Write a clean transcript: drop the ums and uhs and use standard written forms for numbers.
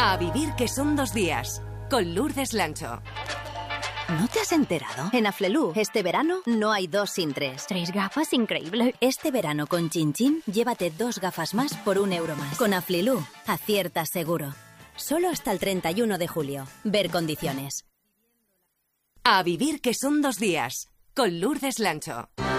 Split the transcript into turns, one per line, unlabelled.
A vivir que son 2 días, con Lourdes Lancho.
¿No te has enterado? En Aflelu, este verano, no hay 2 sin 3.
3 gafas, increíble.
Este verano con Chin Chin, llévate 2 gafas más por €1 más. Con Aflelu, aciertas seguro. Solo hasta el 31 de julio. Ver condiciones.
A vivir que son 2 días, con Lourdes Lancho.